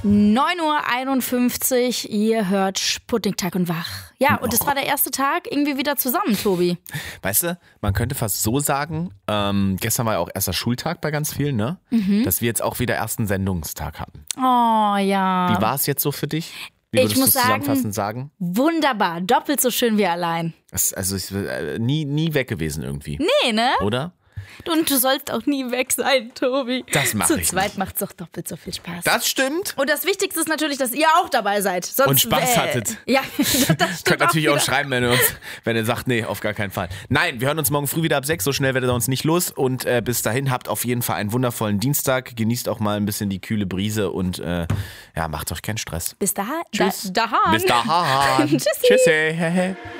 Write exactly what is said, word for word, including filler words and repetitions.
neun Uhr einundfünfzig, ihr hört Sputnik Tag und Wach. Ja, und es war der erste Tag irgendwie wieder zusammen, Tobi. Weißt du, man könnte fast so sagen, ähm, gestern war ja auch erster Schultag bei ganz vielen, ne? Mhm. Dass wir jetzt auch wieder ersten Sendungstag hatten. Oh ja. Wie war es jetzt so für dich? Wie würdest ich muss du es zusammenfassend sagen, sagen? Wunderbar, doppelt so schön wie allein. Das, also ich, äh, nie, nie weg gewesen irgendwie. Nee, ne? Oder? Und du sollst auch nie weg sein, Tobi. Das mache ich Zu zweit nicht. macht's doch doppelt so viel Spaß. Das stimmt. Und das Wichtigste ist natürlich, dass ihr auch dabei seid. Sonst, Und Spaß äh, hattet. Ja, das stimmt. Könnt natürlich auch, wieder. schreiben, wenn ihr, uns, wenn ihr sagt, nee, auf gar keinen Fall. Nein, wir hören uns morgen früh wieder ab sechs. So schnell werdet ihr uns nicht los. Und äh, bis dahin habt auf jeden Fall einen wundervollen Dienstag. Genießt auch mal ein bisschen die kühle Brise und äh, ja, macht euch keinen Stress. Bis dahin. Tschüss. Da, dahan. Bis dahin. Tschüssi. Tschüssi.